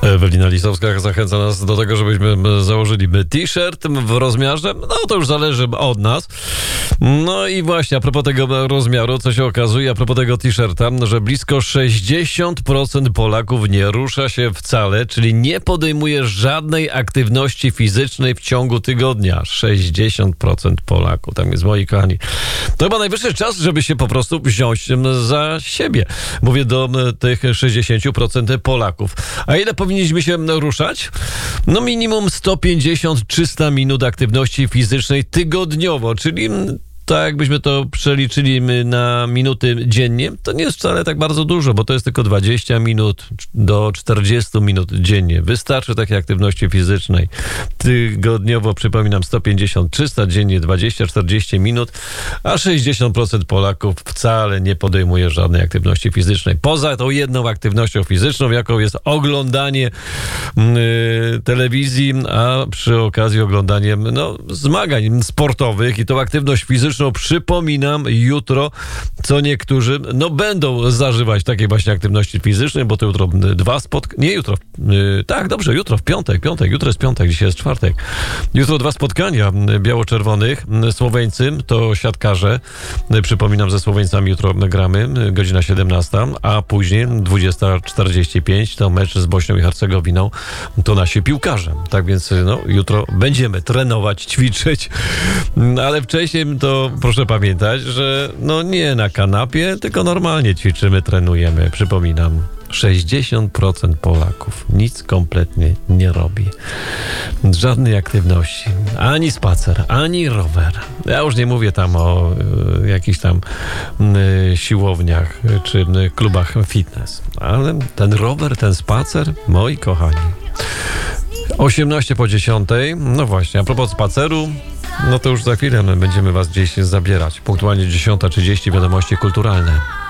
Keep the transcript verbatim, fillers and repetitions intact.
Ewelina Lisowska zachęca nas do tego, żebyśmy założyli t-shirt w rozmiarze. No to już zależy od nas. No i właśnie a propos tego rozmiaru, co się okazuje, a propos tego t-shirta, że blisko sześćdziesiąt procent Polaków nie rusza się wcale, czyli nie podejmuje żadnej aktywności fizycznej w ciągu tygodnia. sześćdziesiąt procent Polaków. Tak więc, moi kochani, to chyba najwyższy czas, żeby się po prostu wziąć za siebie. Mówię do tych sześćdziesięciu procent Polaków. A ile powinniśmy się ruszać? No minimum sto pięćdziesiąt do trzystu minut aktywności fizycznej tygodniowo, czyli tak jakbyśmy to przeliczyli na minuty dziennie, to nie jest wcale tak bardzo dużo, bo to jest tylko dwadzieścia minut do czterdziestu minut dziennie. Wystarczy takiej aktywności fizycznej. Tygodniowo, przypominam, sto pięćdziesiąt do trzystu, dziennie dwadzieścia do czterdziestu minut, a sześćdziesiąt procent Polaków wcale nie podejmuje żadnej aktywności fizycznej. Poza tą jedną aktywnością fizyczną, jaką jest oglądanie yy, telewizji, a przy okazji oglądanie no, zmagań sportowych i tą aktywność fizyczną, przypominam, jutro co niektórzy no będą zażywać takiej właśnie aktywności fizycznej, bo to jutro dwa spotkania, nie jutro, yy, tak, dobrze, jutro w piątek, piątek, jutro jest piątek, dzisiaj jest czwartek. Jutro dwa spotkania biało-czerwonych. Słoweńcy to siatkarze, przypominam, ze Słoweńcami jutro gramy, godzina siedemnasta, a później dwudziesta czterdzieści pięć to mecz z Bośnią i Hercegowiną, to nasi piłkarze. Tak więc no, jutro będziemy trenować, ćwiczyć, ale wcześniej to proszę pamiętać, że no nie na kanapie, tylko normalnie ćwiczymy, trenujemy. Przypominam, sześćdziesiąt procent Polaków nic kompletnie nie robi. Żadnej aktywności. Ani spacer, ani rower. Ja już nie mówię tam o y, jakichś tam y, siłowniach czy y, klubach fitness. Ale ten rower, ten spacer, moi kochani. osiemnaście po dziesiątej. No właśnie, a propos spaceru, no to już za chwilę będziemy was gdzieś zabierać. Punktualnie dziesiąta trzydzieści, wiadomości kulturalne.